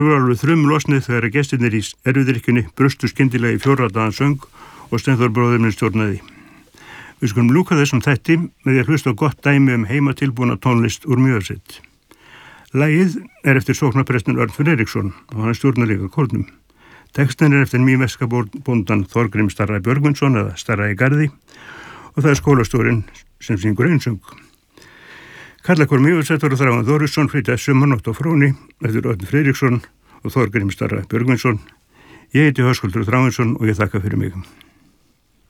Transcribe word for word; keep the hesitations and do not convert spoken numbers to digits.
var alveg þrum losnið þegar að gestirnir í erfiðirkjunni brustu skyndilega í fjóradagan söng og Steinþór bróðir minn stjórnaði. Við skulum ljúka þessum þætti með því að hlusta á gott dæmi um heimatilbúna tónlist úr Mývatnssveit. Lagið er eftir sóknarprestin Örn Friðriksson og hann stjórnar líka kórnum. Textin er eftir mýveska bóndan Þorgrím Starra Björgvinsson eða Starra í Garði og það er skólastjórinn sem syngur einsöng. Karlakór Mývatnssveitar og Þráinn Þórisson flytja Sumarnótt á Fróni eftir Örn Friðriksson og Þorgrím Starra Björgvinsson. Ég heiti Höskuldur Þráinsson og ég þakka fyrir mig.